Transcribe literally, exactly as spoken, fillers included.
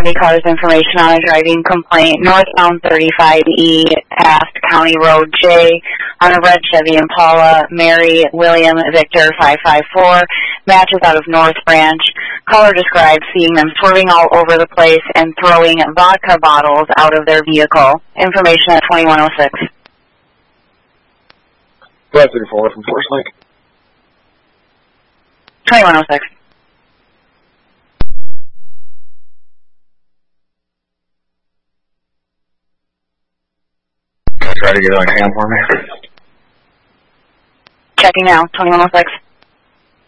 seventy cars information on a driving complaint northbound thirty-five E past County Road J on a red Chevy Impala, Mary William Victor five five four, matches out of North Branch. Caller described seeing them swerving all over the place and throwing vodka bottles out of their vehicle. Information at twenty-one oh six. five thirty-four from Forest Lake. twenty-one oh six. Try to get on a ham for me. Checking now, twenty-one oh six.